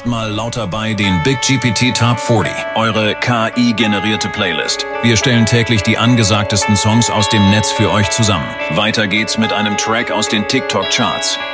Mal laut dabei den Big GPT Top 40, eure KI-generierte Playlist. Wir stellen täglich die angesagtesten Songs aus dem Netz für euch zusammen. Weiter geht's mit einem Track aus den TikTok-Charts.